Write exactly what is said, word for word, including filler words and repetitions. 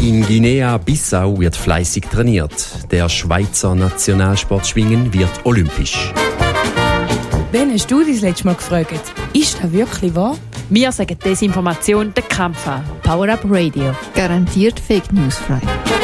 In Guinea-Bissau wird fleissig trainiert. Der Schweizer Nationalsportschwingen wird olympisch. Wen hast du das letzte Mal gefragt? Ist das wirklich wahr? Wir sagen Desinformation den Kampf an. Power Up Radio. Garantiert Fake News frei.